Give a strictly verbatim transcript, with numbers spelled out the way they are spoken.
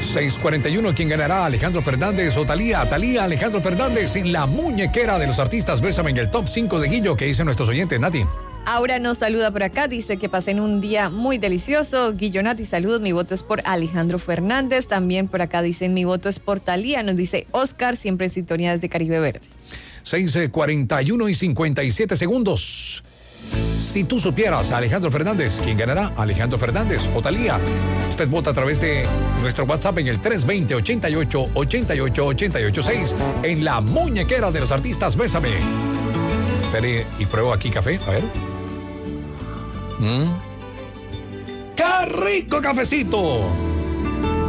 seis cuarenta y uno, ¿quién ganará? Alejandro Fernández o Talía. Talía, Alejandro Fernández en la muñequera de los artistas. Bésame en el top cinco de Guillo que dicen nuestros oyentes, Nati. Aura nos saluda por acá, dice que pasen un día muy delicioso. Guillo, Nati, saludos, mi voto es por Alejandro Fernández. También por acá dicen mi voto es por Talía. Nos dice Oscar, siempre en sintonía desde Caribe Verde. seis cuarenta y uno y cincuenta y siete segundos. Si tú supieras a Alejandro Fernández, ¿quién ganará? Alejandro Fernández o Talía. Usted vota a través de nuestro WhatsApp en el tres veinte, ochenta y ocho, ochenta y ocho, ochenta y ocho seis en la muñequera de los artistas. Bésame. Espere, y pruebo aquí café, a ver. Mm. ¡Qué rico cafecito!